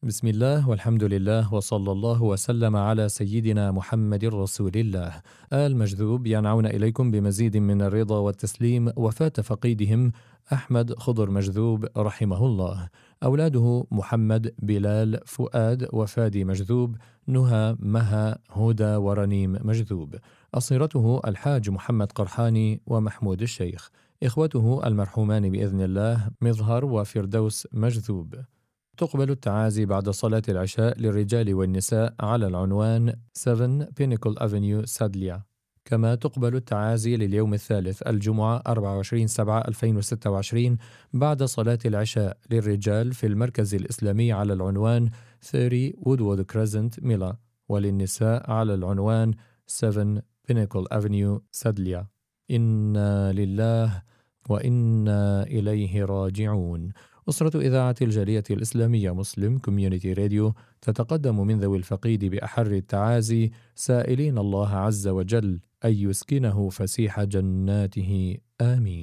بسم الله والحمد لله وصلى الله وسلم على سيدنا محمد رسول الله. آل مجذوب ينعون إليكم بمزيد من الرضا والتسليم وفاة فقيدهم أحمد خضر مجذوب رحمه الله. أولاده محمد، بلال، فؤاد، وفادي مجذوب، نهى، مها، هدى، ورنيم مجذوب. أصيرته الحاج محمد قرحاني ومحمود الشيخ. إخوته المرحومان بإذن الله مظهر وفردوس مجذوب. تقبل التعازي بعد صلاة العشاء للرجال والنساء على العنوان 7 Pinnacle Avenue سادليا. كما تقبل التعازي لليوم الثالث الجمعة 24/7/2026 بعد صلاة العشاء للرجال في المركز الإسلامي على العنوان 30 Woodward Crescent ميلا، وللنساء على العنوان 7 Pinnacle Avenue سادليا. إنا لله وإنا إليه راجعون. أسرة إذاعة الجالية الإسلامية مسلم كوميونيتي راديو تتقدم من ذوي الفقيد بأحر التعازي، سائلين الله عز وجل أن يسكنه فسيح جناته، آمين.